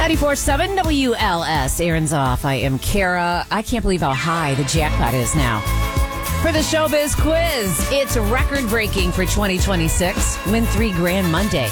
94.7 WLS. Aaron's off. I am Kara. I can't believe how high the jackpot is now. For the Showbiz Quiz, it's record-breaking for 2026. Win $3 grand Monday.